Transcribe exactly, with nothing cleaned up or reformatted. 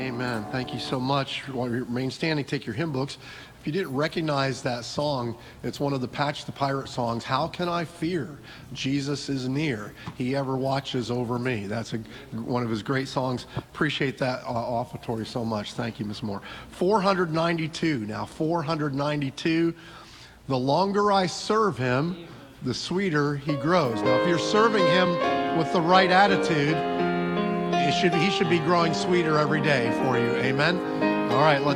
Amen. Thank you so much. While you remain standing, take your hymn books. If you didn't recognize that song, it's one of the Patch the Pirate songs. How can I fear? Jesus is near. He ever watches over me. That's a, one of his great songs. Appreciate that uh, offertory so much. Thank you, Miz Moore. four hundred ninety-two. Now, four hundred ninety-two. The longer I serve him, the sweeter he grows. Now, if you're serving him with the right attitude, it should, he should be growing sweeter every day for you. Amen? All right, let's